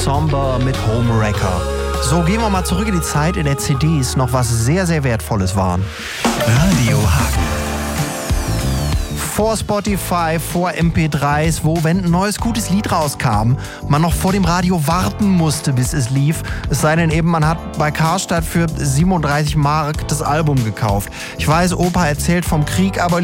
Somber mit Homewrecker. So, gehen wir mal zurück in die Zeit, in der CDs noch was sehr, sehr Wertvolles waren. Radio Hagen. Vor Spotify, vor MP3s, wo, wenn ein neues, gutes Lied rauskam, man noch vor dem Radio warten musste, bis es lief. Es sei denn eben, man hat bei Karstadt für 37 Mark das Album gekauft. Ich weiß, Opa erzählt vom Krieg, aber